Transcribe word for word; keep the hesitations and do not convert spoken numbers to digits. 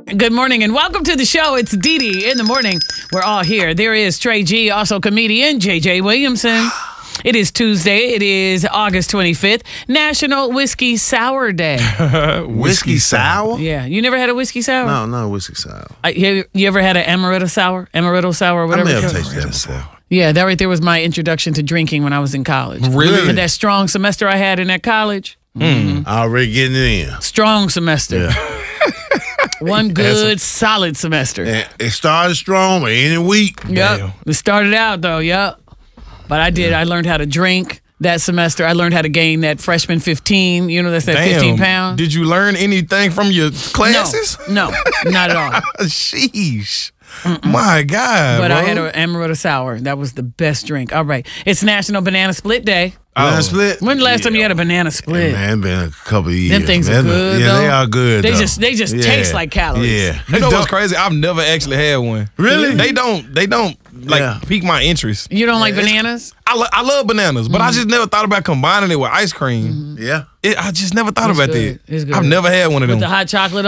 Good morning and welcome to the show. It's Dee Dee in the morning. We're all here. There is Trey G, also comedian J J Williamson. It is Tuesday. It is August twenty-fifth, National Whiskey Sour Day. Whiskey sour? Yeah. You never had a whiskey sour? No, no whiskey sour. Uh, you, you ever had an amaretto sour? Amaretto sour, I whatever may it's have called? tasted that before. Yeah, that right there was my introduction to drinking when I was in college. Really? And that strong semester I had in that college. Mm. Already getting it in. Strong semester. Yeah. One good, solid semester. And it started strong, but ended weak. Yep. It started out, though, yep. But I did. Yeah. I learned how to drink that semester. I learned how to gain that freshman fifteen. You know, that's that Damn. fifteen pounds. Did you learn anything from your classes? No, no, not at all. Sheesh. Mm-mm. My God, But bro. I had an amaretto sour. That was the best drink. All right. It's National Banana Split Day. Banana Oh. split? When the last yeah. time you had a banana split? Yeah, man, it's been a couple of years. Them things man. are good, Yeah, though. they are good, They though. just they just Yeah. taste like calories. Yeah. You know what's crazy? I've never actually had one. Really? They don't. They don't like Yeah. pique my interest. You don't like Yeah, it's- bananas? I, lo- I love bananas, but I just never thought about combining it with ice cream. Yeah. It, I just never thought It's about good. that. It's good. I've never had one of them. With the hot chocolate